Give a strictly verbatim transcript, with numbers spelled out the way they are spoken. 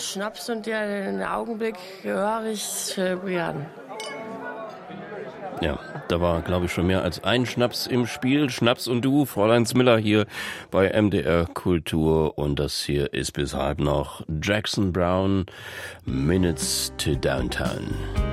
Schnaps und den Augenblick höre ich zelebrieren. Ja, da war, glaube ich, schon mehr als ein Schnaps im Spiel. Schnaps und du, Fräulein Smiller hier bei M D R Kultur. Und das hier ist bis halb noch Jackson Browne, Minutes to Downtown.